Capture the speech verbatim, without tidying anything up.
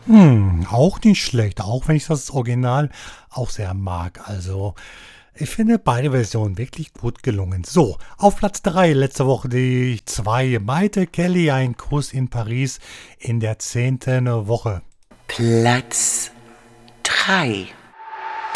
Hm, auch nicht schlecht, auch wenn ich das Original auch sehr mag. Also, ich finde beide Versionen wirklich gut gelungen. So, auf Platz drei letzte Woche die zwei Maite Kelly, ein Kuss in Paris in der zehnten Woche. Platz drei.